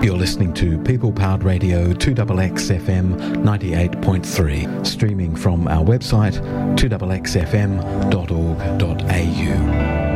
You're listening to People Powered Radio 2XX FM 98.3, streaming from our website 2xxfm.org.au.